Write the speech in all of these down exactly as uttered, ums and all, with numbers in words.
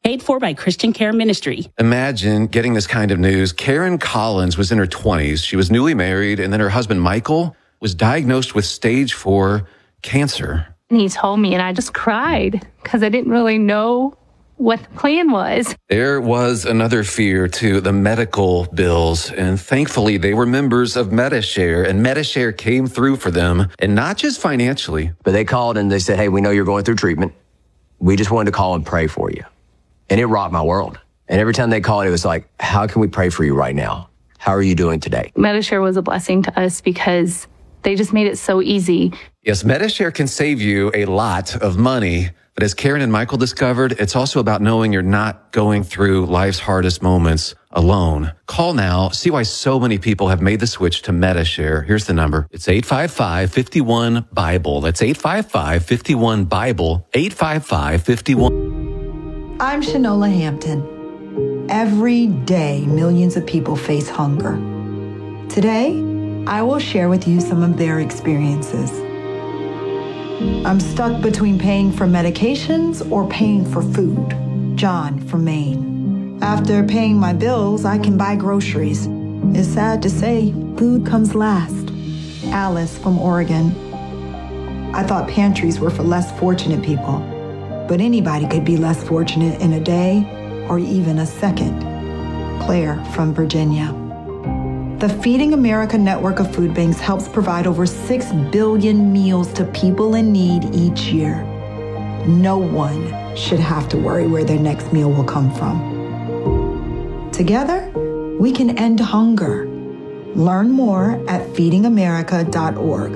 Paid for by Christian Care Ministry. Imagine getting this kind of news. Karen Collins was in her twenties. She was newly married, and then her husband, Michael, was diagnosed with stage four cancer. And he told me, and I just cried because I didn't really know what the plan was. There was another fear, too, the medical bills. And thankfully, they were members of Medi-Share, and Medi-Share came through for them, and not just financially. But they called and they said, hey, we know you're going through treatment. We just wanted to call and pray for you. And it rocked my world. And every time they called, it was like, how can we pray for you right now? How are you doing today? Medi-Share was a blessing to us because they just made it so easy. Yes, Medi-Share can save you a lot of money. But as Karen and Michael discovered, it's also about knowing you're not going through life's hardest moments alone. Call now. See why so many people have made the switch to Medi-Share. Here's the number. It's eight five five, five one, Bible. That's eight five five, five one, Bible. eight five five, five one. I'm Shanola Hampton. Every day, millions of people face hunger. Today, I will share with you some of their experiences. I'm stuck between paying for medications or paying for food. John from Maine. After paying my bills, I can buy groceries. It's sad to say, food comes last. Alice from Oregon. I thought pantries were for less fortunate people, but anybody could be less fortunate in a day or even a second. Claire from Virginia. The Feeding America network of food banks helps provide over six billion meals to people in need each year. No one should have to worry where their next meal will come from. Together, we can end hunger. Learn more at feeding america dot org.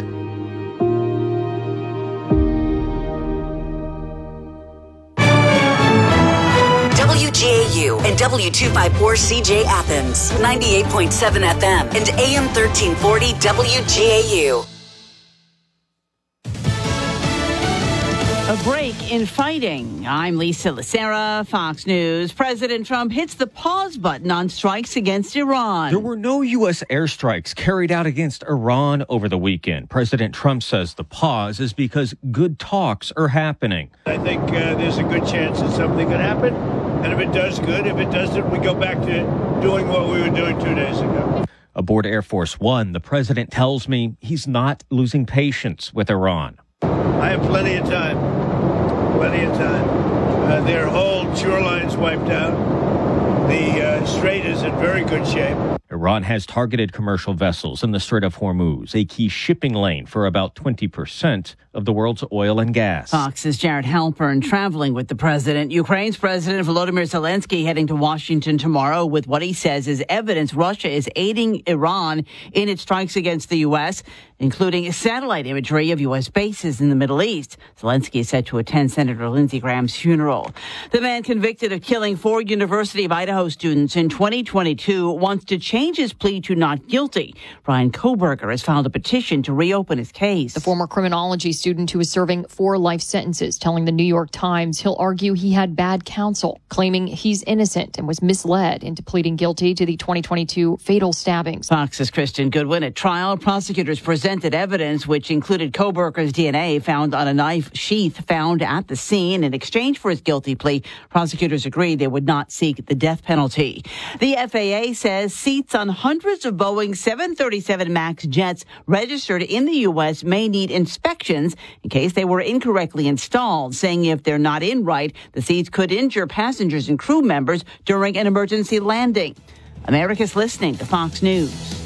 W G A U and W two fifty-four C J Athens, ninety-eight point seven F M and A M thirteen forty W G A U. A break in fighting. I'm Lisa Lacera, Fox News. President Trump hits the pause button on strikes against Iran. There were no U S airstrikes carried out against Iran over the weekend. President Trump says the pause is because good talks are happening. I think uh, there's a good chance that something could happen. And if it does, good. If it doesn't, we go back to doing what we were doing two days ago. Aboard Air Force One, the president tells me he's not losing patience with Iran. I have plenty of time. Plenty of time. Uh, their whole shoreline's wiped out. The uh, strait is in very good shape. Iran has targeted commercial vessels in the Strait of Hormuz, a key shipping lane for about twenty percent of the world's oil and gas. Fox's Jared Halpern traveling with the president. Ukraine's President Volodymyr Zelensky heading to Washington tomorrow with what he says is evidence Russia is aiding Iran in its strikes against the U S, including satellite imagery of U S bases in the Middle East. Zelensky is set to attend Senator Lindsey Graham's funeral. The man convicted of killing four University of Idaho students in twenty twenty-two wants to change his plea to not guilty. Ryan Koberger has filed a petition to reopen his case. The former criminology student who is serving four life sentences telling the New York Times he'll argue he had bad counsel, claiming he's innocent and was misled into pleading guilty to the twenty twenty-two fatal stabbings. Fox's Kristen Goodwin. At trial, prosecutors presented evidence which included Koberger's D N A found on a knife sheath found at the scene. In exchange for his guilty plea, prosecutors agreed they would not seek the death penalty. The F A A says seats on hundreds of Boeing seven thirty-seven MAX jets registered in the U S may need inspections in case they were incorrectly installed, saying if they're not in right, the seats could injure passengers and crew members during an emergency landing. America's listening to Fox News.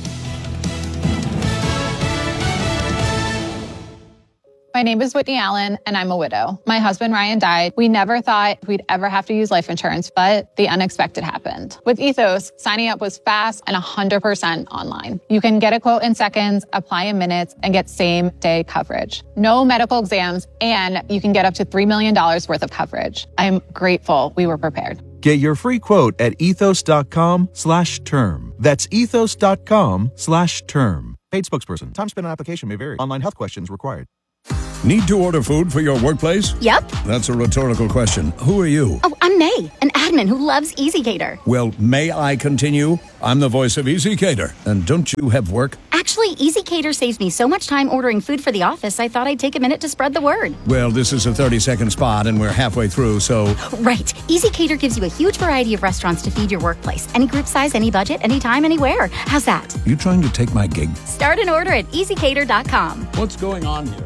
My name is Whitney Allen, and I'm a widow. My husband, Ryan, died. We never thought we'd ever have to use life insurance, but the unexpected happened. With Ethos, signing up was fast and one hundred percent online. You can get a quote in seconds, apply in minutes, and get same-day coverage. No medical exams, and you can get up to three million dollars worth of coverage. I'm grateful we were prepared. Get your free quote at ethos.com slash term. That's ethos.com slash term. Paid spokesperson. Time spent on application may vary. Online health questions required. Need to order food for your workplace? Yep. That's a rhetorical question. Who are you? Oh, I'm May, an admin who loves EasyCater. Well, may I continue? I'm the voice of EasyCater. And don't you have work? Actually, Actually, EasyCater saves me so much time ordering food for the office, I thought I'd take a minute to spread the word. Well, this is a thirty-second spot, and we're halfway through, so... Right. EasyCater gives you a huge variety of restaurants to feed your workplace. Any group size, any budget, anytime, anywhere. How's that? You trying to take my gig? Start an order at easy cater dot com. What's going on here?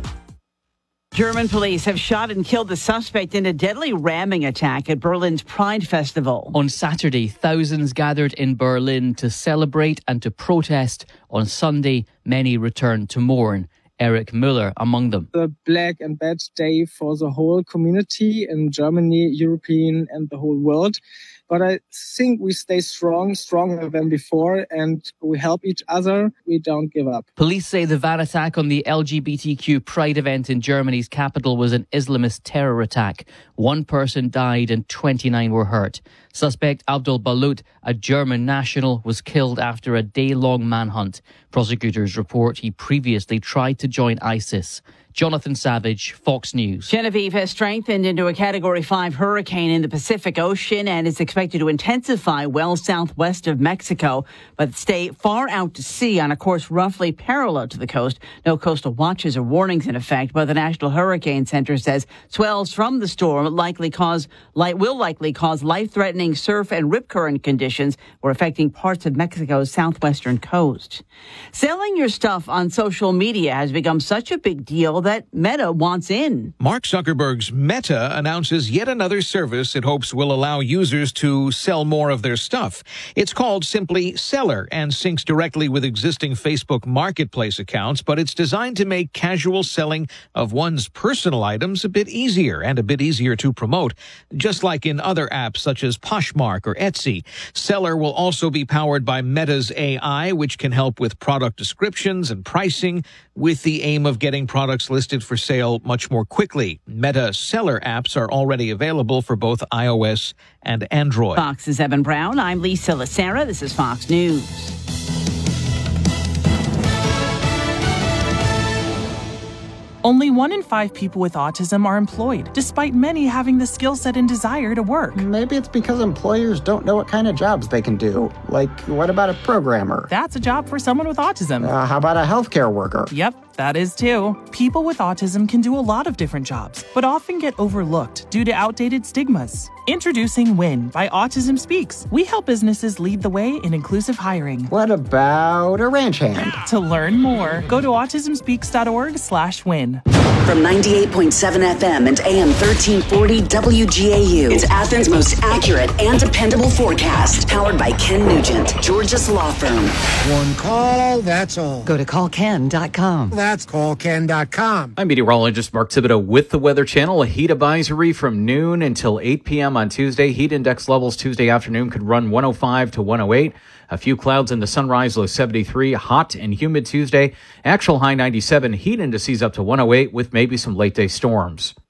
German police have shot and killed the suspect in a deadly ramming attack at Berlin's Pride Festival. On Saturday, thousands gathered in Berlin to celebrate and to protest. On Sunday, many returned to mourn. Eric Müller among them. The black and bad day for the whole community in Germany, European and the whole world. But I think we stay strong, stronger than before, and we help each other. We don't give up. Police say the van attack on the L G B T Q Pride event in Germany's capital was an Islamist terror attack. One person died and twenty-nine were hurt. Suspect Abdul Balut, a German national, was killed after a day-long manhunt. Prosecutors report he previously tried to join ISIS. Jonathan Savage, Fox News. Genevieve has strengthened into a Category five hurricane in the Pacific Ocean and is expected to intensify well southwest of Mexico, but stay far out to sea on a course roughly parallel to the coast. No coastal watches or warnings in effect, but the National Hurricane Center says swells from the storm likely cause, light, will likely cause life-threatening surf and rip current conditions were affecting parts of Mexico's southwestern coast. Selling your stuff on social media has become such a big deal that Meta wants in. Mark Zuckerberg's Meta announces yet another service it hopes will allow users to sell more of their stuff. It's called simply Seller and syncs directly with existing Facebook Marketplace accounts, but it's designed to make casual selling of one's personal items a bit easier and a bit easier to promote, just like in other apps such as Poshmark or Etsy. Seller will also be powered by Meta's A I, which can help with product descriptions and pricing, with the aim of getting products listed for sale much more quickly. Meta Seller apps are already available for both iOS and Android. Fox's Evan Brown. I'm Lisa Lacera. This is Fox News. Only one in five people with autism are employed, despite many having the skill set and desire to work. Maybe it's because employers don't know what kind of jobs they can do. Like, what about a programmer? That's a job for someone with autism. Uh, how about a healthcare worker? Yep, that is too. People with autism can do a lot of different jobs, but often get overlooked due to outdated stigmas. Introducing WIN by Autism Speaks. We help businesses lead the way in inclusive hiring. What about a ranch hand? To learn more, go to autism speaks dot org slash win. From ninety-eight point seven F M and A M thirteen forty W G A U, it's Athens' most accurate and dependable forecast. Powered by Ken Nugent, Georgia's law firm. One call, that's all. Go to call ken dot com. That's call ken dot com. I'm meteorologist Mark Thibodeau with the Weather Channel. A heat advisory from noon until eight p.m. on Tuesday. Heat index levels Tuesday afternoon could run one oh five to one oh eight. A few clouds in the sunrise, low seventy-three. Hot and humid Tuesday. Actual high ninety-seven. Heat indices up to one oh eight with maybe some late day storms.